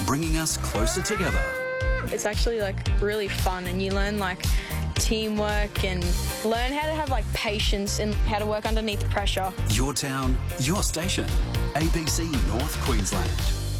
bringing us closer together. It's actually really fun, and you learn teamwork and learn how to have patience and how to work underneath pressure. Your town, your station. ABC North Queensland.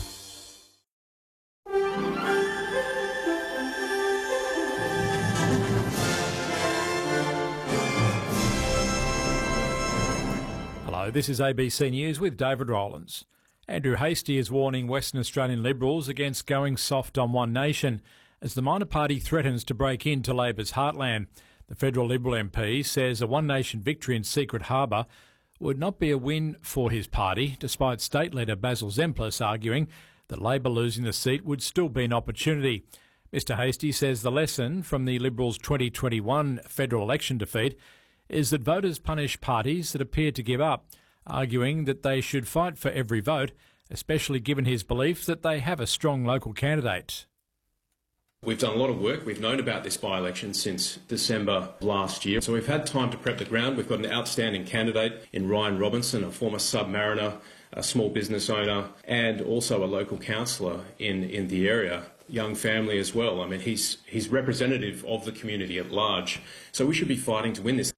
Hello, this is ABC News with David Rowlands. Andrew Hastie is warning Western Australian Liberals against going soft on One Nation as the minor party threatens to break into Labor's heartland. The federal Liberal MP says a One Nation victory in Secret Harbour would not be a win for his party, despite State Leader Basil Zemplis arguing that Labor losing the seat would still be an opportunity. Mr Hastie says the lesson from the Liberals' 2021 federal election defeat is that voters punish parties that appear to give up, arguing that they should fight for every vote, especially given his belief that they have a strong local candidate. We've done a lot of work. We've known about this by-election since December last year, so we've had time to prep the ground. We've got an outstanding candidate in Ryan Robinson, a former submariner, a small business owner, and also a local councillor in the area. Young family as well. I mean, he's representative of the community at large, so we should be fighting to win this.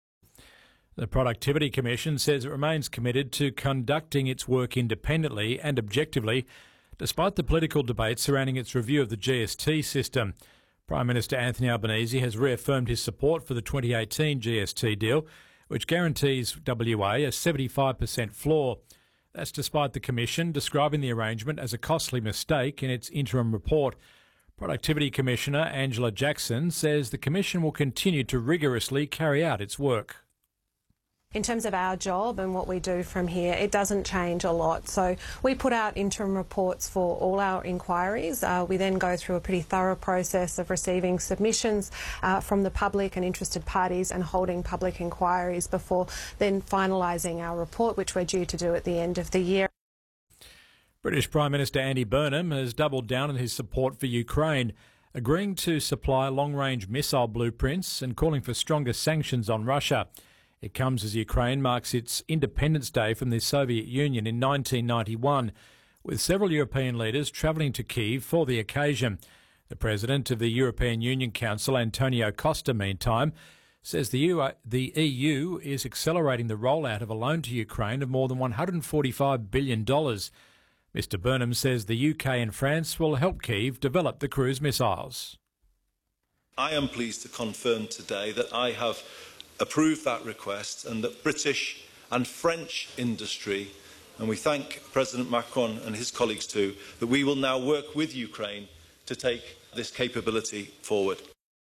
The Productivity Commission says it remains committed to conducting its work independently and objectively, despite the political debate surrounding its review of the GST system. Prime Minister Anthony Albanese has reaffirmed his support for the 2018 GST deal, which guarantees WA a 75% floor. That's despite the Commission describing the arrangement as a costly mistake in its interim report. Productivity Commissioner Angela Jackson says the Commission will continue to rigorously carry out its work. In terms of our job and what we do from here, it doesn't change a lot. So we put out interim reports for all our inquiries. We then go through a pretty thorough process of receiving submissions from the public and interested parties and holding public inquiries before then finalising our report, which we're due to do at the end of the year. British Prime Minister Andy Burnham has doubled down on his support for Ukraine, agreeing to supply long-range missile blueprints and calling for stronger sanctions on Russia. It comes as Ukraine marks its independence day from the Soviet Union in 1991, with several European leaders travelling to Kyiv for the occasion. The President of the European Union Council, Antonio Costa, meantime, says the EU is accelerating the rollout of a loan to Ukraine of more than $145 billion. Mr Burnham says the UK and France will help Kyiv develop the cruise missiles. I am pleased to confirm today that I have approved that request and that British and French industry, and we thank President Macron and his colleagues too, that we will now work with Ukraine to take this capability forward.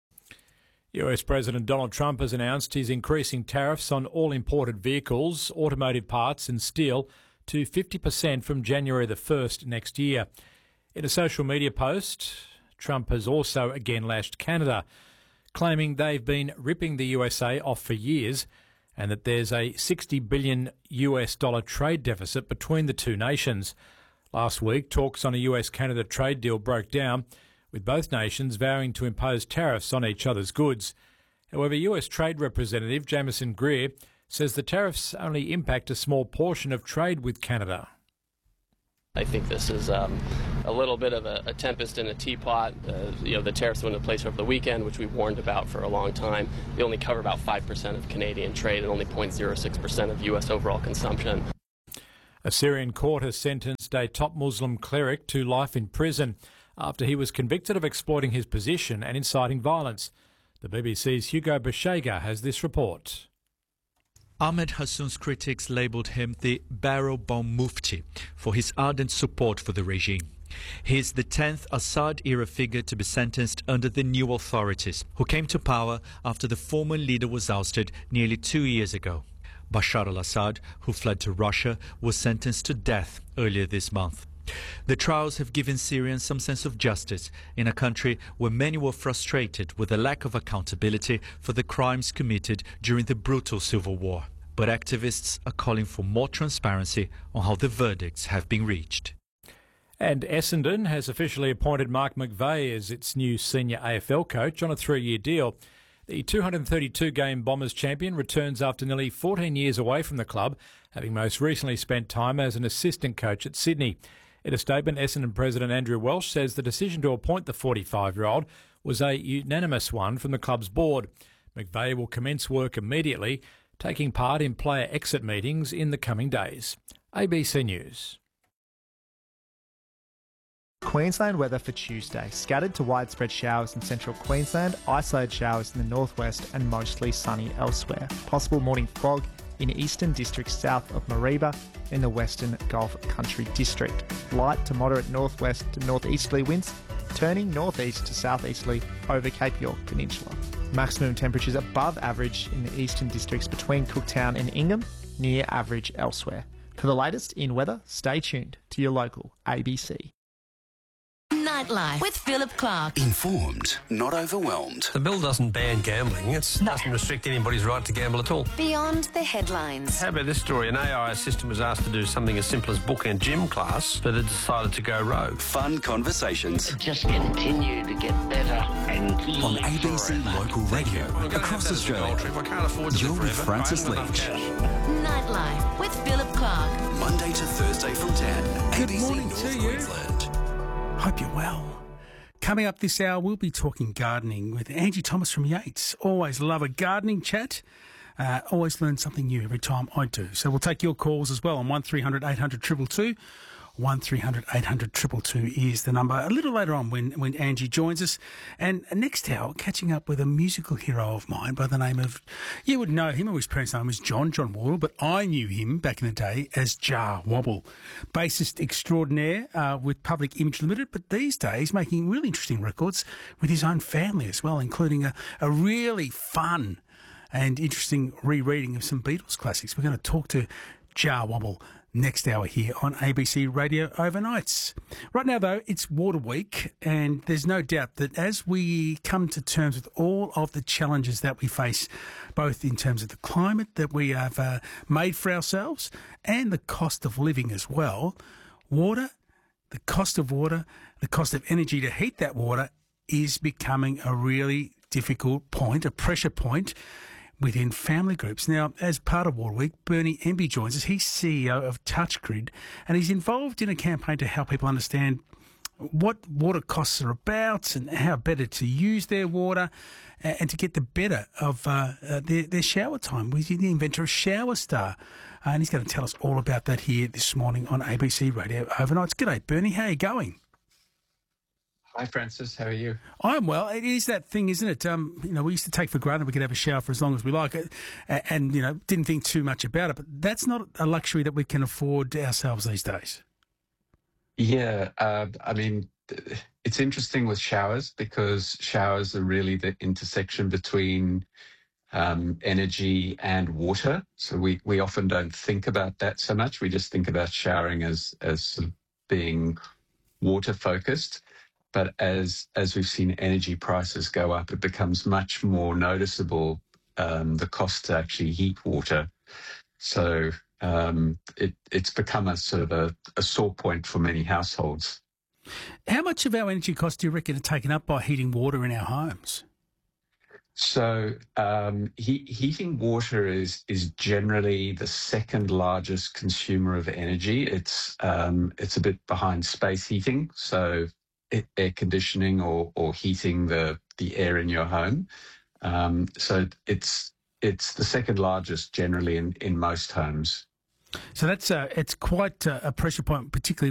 US President Donald Trump has announced he's increasing tariffs on all imported vehicles, automotive parts and steel to 50% from January the 1st next year. In a social media post, Trump has also again lashed Canada, claiming they've been ripping the USA off for years and that there's a $60 billion trade deficit between the two nations. Last week, talks on a US-Canada trade deal broke down, with both nations vowing to impose tariffs on each other's goods. However, US Trade Representative Jamieson Greer says the tariffs only impact a small portion of trade with Canada. I think this is a little bit of a tempest in a teapot. The tariffs went into place over the weekend, which we warned about for a long time. They only cover about 5% of Canadian trade and only 0.06% of U.S. overall consumption. A Syrian court has sentenced a top Muslim cleric to life in prison after he was convicted of exploiting his position and inciting violence. The BBC's Hugo Bashega has this report. Ahmed Hassoun's critics labelled him the barrel bomb mufti for his ardent support for the regime. He is the 10th Assad-era figure to be sentenced under the new authorities, who came to power after the former leader was ousted nearly 2 years ago. Bashar al-Assad, who fled to Russia, was sentenced to death earlier this month. The trials have given Syrians some sense of justice in a country where many were frustrated with the lack of accountability for the crimes committed during the brutal civil war. But activists are calling for more transparency on how the verdicts have been reached. And Essendon has officially appointed Mark McVeigh as its new senior AFL coach on a 3-year deal. The 232-game Bombers champion returns after nearly 14 years away from the club, having most recently spent time as an assistant coach at Sydney. In a statement, Essendon President Andrew Welsh says the decision to appoint the 45-year-old was a unanimous one from the club's board. McVeigh will commence work immediately, taking part in player exit meetings in the coming days. ABC News. Queensland weather for Tuesday. Scattered to widespread showers in central Queensland, isolated showers in the northwest and mostly sunny elsewhere. Possible morning fog in eastern districts south of Mareeba in the western Gulf Country district. Light to moderate northwest to northeasterly winds, turning northeast to southeasterly over Cape York Peninsula. Maximum temperatures above average in the eastern districts between Cooktown and Ingham, near average elsewhere. For the latest in weather, stay tuned to your local ABC. Nightlife with Philip Clark. Informed, not overwhelmed. The bill doesn't ban gambling. It doesn't restrict anybody's right to gamble at all. Beyond the headlines. How about this story? An AI assistant was asked to do something as simple as book a gym class, but it decided to go rogue. Fun conversations. Just continue to get better and on ABC Local Radio across Australia. I can't afford to You're live with forever. Francis Lynch. Nightlife with Philip Clark. Monday to Thursday from 10. Good ABC morning North to you. Queensland. Hope you're well. Coming up this hour, we'll be talking gardening with Angie Thomas from Yates. Always love a gardening chat. Always learn something new every time I do. So we'll take your calls as well on 1300 800 222. 1300 800 222 is the number. A little later on when Angie joins us. And next hour, catching up with a musical hero of mine by the name of, you would know him, or his parents' name was John Wardle, but I knew him back in the day as Jah Wobble. Bassist extraordinaire with Public Image Limited, but these days making really interesting records with his own family as well, including a really fun and interesting rereading of some Beatles classics. We're going to talk to Jah Wobble next hour here on ABC Radio Overnights. Right now, though, it's Water Week, and there's no doubt that as we come to terms with all of the challenges that we face, both in terms of the climate that we have made for ourselves and the cost of living as well, water, the cost of energy to heat that water is becoming a really difficult point, a pressure point within family groups. Now, as part of Water Week, Bernie Emby joins us. He's CEO of TouchGrid, and he's involved in a campaign to help people understand what water costs are about and how better to use their water and to get the better of their shower time. He's the inventor of Shower Star, and he's going to tell us all about that here this morning on ABC Radio Overnights. G'day, Bernie. How are you going? Hi, Francis. How are you? I'm well. It is that thing, isn't it? We used to take for granted we could have a shower for as long as we like it and, didn't think too much about it. But that's not a luxury that we can afford ourselves these days. Yeah. It's interesting with showers because showers are really the intersection between energy and water. So we often don't think about that so much. We just think about showering as sort of being water focused. But as we've seen energy prices go up, it becomes much more noticeable, the cost to actually heat water. So it's become a sort of a sore point for many households. How much of our energy costs do you reckon are taken up by heating water in our homes? So heating water is generally the second largest consumer of energy. It's a bit behind space heating, so air conditioning or heating the air in your home. So it's the second largest generally in most homes. So that's it's quite a pressure point, particularly